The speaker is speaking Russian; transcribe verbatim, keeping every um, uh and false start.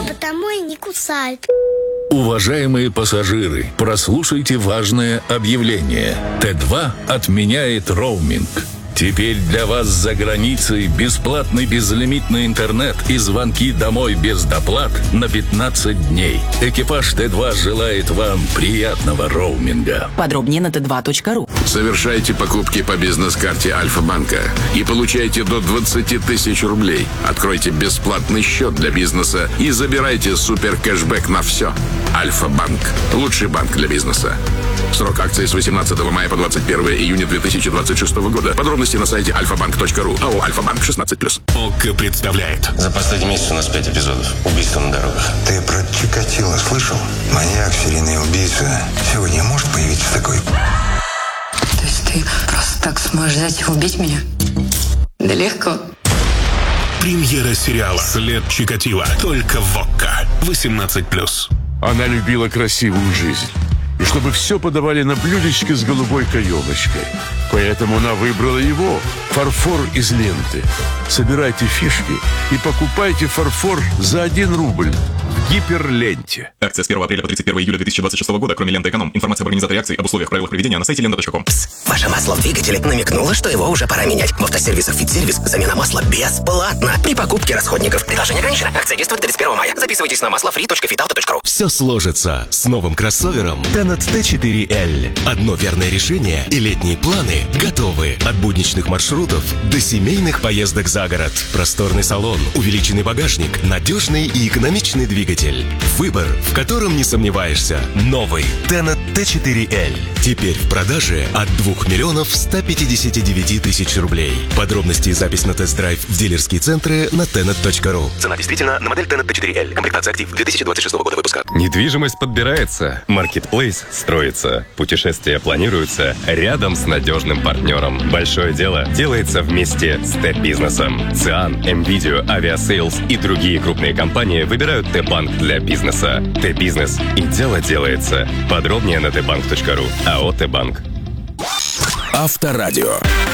потому и не кусают. Уважаемые пассажиры, прослушайте важное объявление. Тэ два отменяет роуминг. Теперь для вас за границей бесплатный безлимитный интернет и звонки домой без доплат на пятнадцать дней. Экипаж Тэ два желает вам приятного роуминга. Подробнее на тэ два точка ру. Совершайте покупки по бизнес-карте Альфа-банка и получайте до двадцать тысяч рублей. Откройте бесплатный счет для бизнеса и забирайте супер кэшбэк на все. Альфа-банк. Лучший банк для бизнеса. Срок акции с восемнадцатого мая по двадцать первое июня две тысячи двадцать шестого года. Подробности на сайте альфа банк точка ру. АО «Альфа-банк» шестнадцать плюс. ОККО представляет. За последний месяц у нас пять эпизодов. Убийства на дорогах. Ты про Чикатило слышал? Маньяк, серийный убийца. Сегодня может появиться такой? То есть ты просто так сможешь взять и убить меня? Да легко. Премьера сериала «След Чикатило». Только в ОККО. восемнадцать плюс. Она любила красивую жизнь. И чтобы все подавали на блюдечке с голубой каемочкой. Поэтому она выбрала его. Фарфор из ленты. Собирайте фишки и покупайте фарфор за один рубль в гиперленте. Акция с первого апреля по тридцать первое июля две тысячи двадцать шестого года. Кроме ленты «Эконом». Информация об организаторе акции, об условиях, правилах проведения на сайте лента точка ком. Ваше масло в двигателе намекнуло, что его уже пора менять. В автосервисах «Фитсервис» замена масла бесплатна при покупке расходников. Предложение ограничено. Акция действует до тридцать первого мая. Записывайтесь на масло фри точка фитауто точка ру. Все сложится с новым кроссовером Tenet тэ четыре эл. Одно верное решение, и летние планы готовы. От будничных маршрутов до семейных поездок за город. Просторный салон, увеличенный багажник, надежный и экономичный двигатель. Выбор, в котором не сомневаешься. Новый Tenet тэ четыре эл. Теперь в продаже от двух миллионов ста пятидесяти девяти тысяч рублей. Подробности и запись на тест-драйв в дилерские центры на tenet точка ру. Цена действительно на модель Tenet тэ четыре эл. Комплектация «Актив» две тысячи двадцать шестого года выпуска. Недвижимость подбирается, маркетплейс строится, путешествия планируются рядом с надежным партнером. Большое дело делается вместе с Т-бизнесом. ЦИАН, МВидео, Авиасейлс и другие крупные компании выбирают Т-банк для бизнеса. Т-бизнес, и дело делается. Подробнее на тэ банк точка ру. АО «Т-банк». Авторадио.